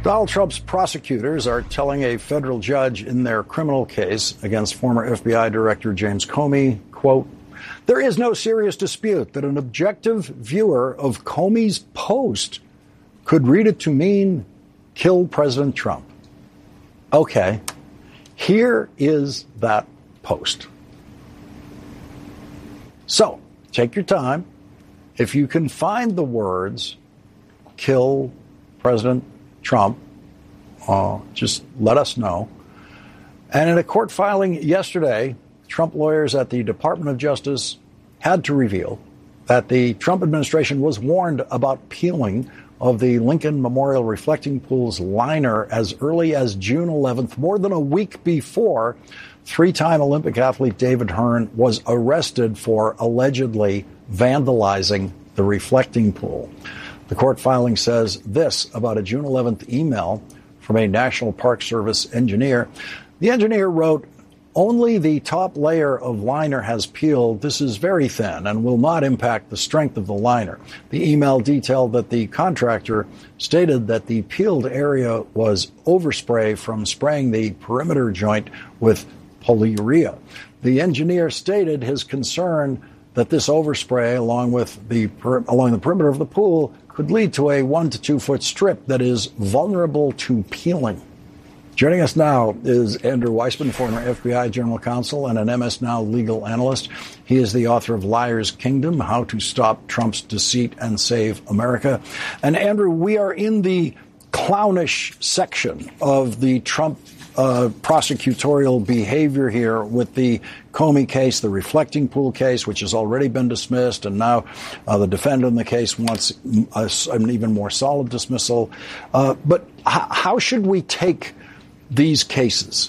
Donald Trump's prosecutors are telling a federal judge in their criminal case against former FBI Director James Comey, quote, "There is no serious dispute that an objective viewer of Comey's post could read it to mean kill President Trump." Okay, here is that post. So, take your time. If you can find the words kill President Trump, just let us know. And in a court filing yesterday, Trump lawyers at the Department of Justice had to reveal that the Trump administration was warned about peeling of the Lincoln Memorial Reflecting Pool's liner as early as June 11th, more than a week before three-time Olympic athlete David Hearn was arrested for allegedly vandalizing the reflecting pool. The court filing says this about a June 11th email from a National Park Service engineer. The engineer wrote, "Only the top layer of liner has peeled. This is very thin and will not impact the strength of the liner." The email detailed that the contractor stated that the peeled area was overspray from spraying the perimeter joint with polyurea. The engineer stated his concern that this overspray along the perimeter of the pool could lead to a 1 to 2 foot strip that is vulnerable to peeling. Joining us now is Andrew Weissmann, former FBI General Counsel and an MS Now legal analyst. He is the author of Liar's Kingdom, How to Stop Trump's Deceit and Save America. And Andrew, we are in the clownish section of the Trump prosecutorial behavior here with the Comey case, the reflecting pool case, which has already been dismissed, and now the defendant in the case wants an even more solid dismissal. But how should we take these cases?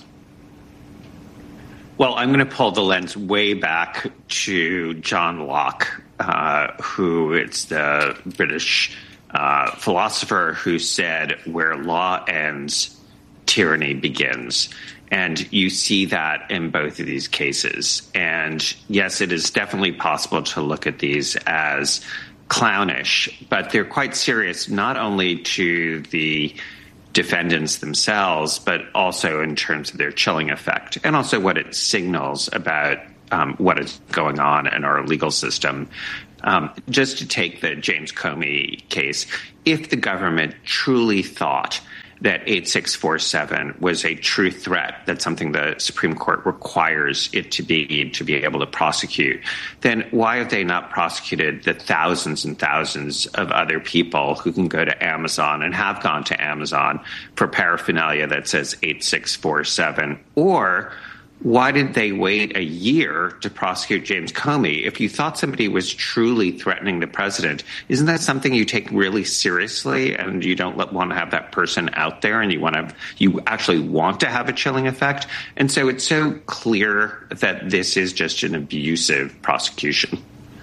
Well, I'm going to pull the lens way back to John Locke, who is the British philosopher who said, "Where law ends, tyranny begins." And you see that in both of these cases. And yes, it is definitely possible to look at these as clownish, but they're quite serious, not only to the defendants themselves, but also in terms of their chilling effect and also what it signals about what is going on in our legal system. Just to take the James Comey case, if the government truly thought that 8647 was a true threat, that's something the Supreme Court requires it to be able to prosecute, then why have they not prosecuted the thousands and thousands of other people who can go to Amazon and have gone to Amazon for paraphernalia that says 8647? Or why did they wait a year to prosecute James Comey? If you thought somebody was truly threatening the president, isn't that something you take really seriously, and you don't want to have that person out there, and you actually want to have a chilling effect? And so it's so clear that this is just an abusive prosecution.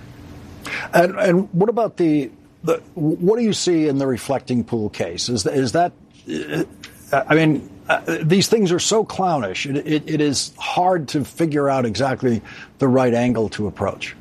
And what about what do you see in the reflecting pool case? Is that I mean, these things are so clownish. It is hard to figure out exactly the right angle to approach.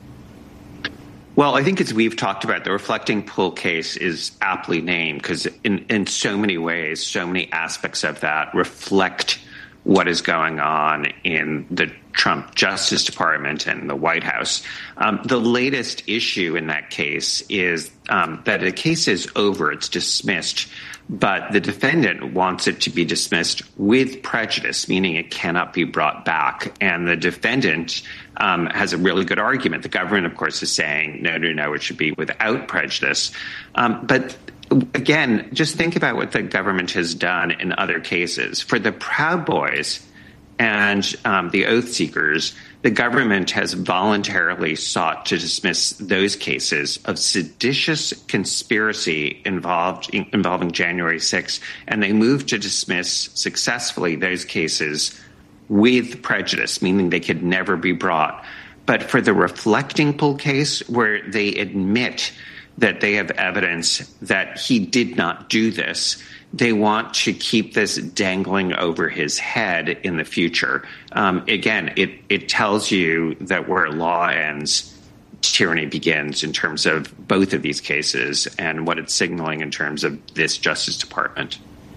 Well, I think as we've talked about, the reflecting pool case is aptly named because in so many ways, so many aspects of that reflect what is going on in the Trump Justice Department and the White House. The latest issue in that case is that the case is over, it's dismissed, but the defendant wants it to be dismissed with prejudice, meaning it cannot be brought back. And the defendant has a really good argument. The government, of course, is saying, no, it should be without prejudice. But again, just think about what the government has done in other cases. For the Proud Boys and the Oath Seekers, the government has voluntarily sought to dismiss those cases of seditious conspiracy involving January 6th, and they moved to dismiss successfully those cases with prejudice, meaning they could never be brought. But for the reflecting pool case, where they admit that they have evidence that he did not do this, they want to keep this dangling over his head in the future. Again, it tells you that where law ends, tyranny begins in terms of both of these cases and what it's signaling in terms of this Justice Department.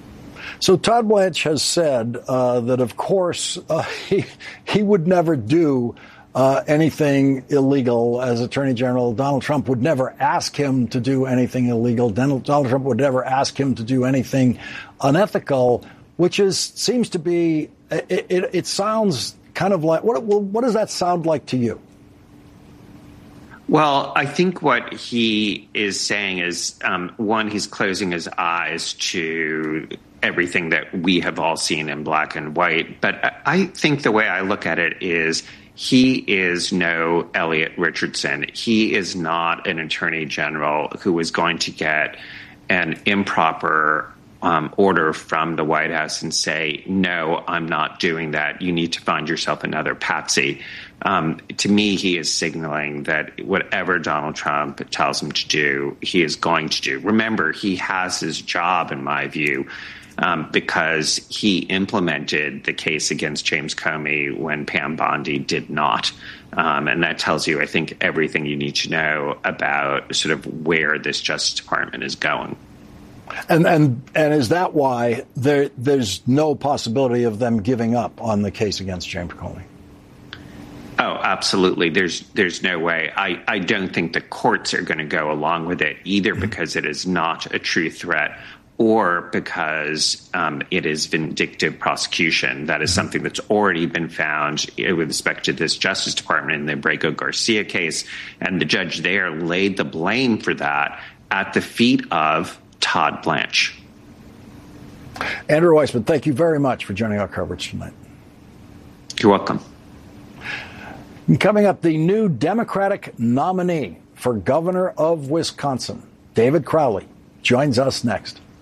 So Todd Blanche has said that, of course, he would never do anything illegal as Attorney General. Donald Trump would never ask him to do anything illegal. Donald Trump would never ask him to do anything unethical, which seems to be, it sounds kind of like, what does that sound like to you? Well, I think what he is saying is, one, he's closing his eyes to everything that we have all seen in black and white. But I think the way I look at it is he is no Elliot Richardson. He is not an attorney general who is going to get an improper order from the White House and say, no, I'm not doing that. You need to find yourself another patsy. To me, he is signaling that whatever Donald Trump tells him to do, he is going to do. Remember, he has his job, in my view, because he implemented the case against James Comey when Pam Bondi did not. And that tells you, I think, everything you need to know about sort of where this Justice Department is going. And is that why there's no possibility of them giving up on the case against James Comey? Oh, absolutely. There's no way. I don't think the courts are going to go along with it either, because it is not a true threat or because it is vindictive prosecution. That is something that's already been found with respect to this Justice Department in the Abrego Garcia case. And the judge there laid the blame for that at the feet of Todd Blanche. Andrew Weissmann, thank you very much for joining our coverage tonight. You're welcome. And coming up, the new Democratic nominee for governor of Wisconsin, David Crowley, joins us next.